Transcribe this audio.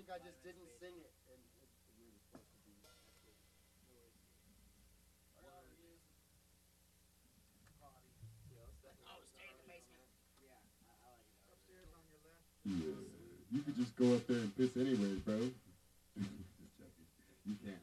think I just didn't sing it, and we were supposed to be. Oh, stay in the basement. Yeah, I like it. Upstairs on your left. Yeah, you could just go up there and piss anyway, bro. Just joking. You can't.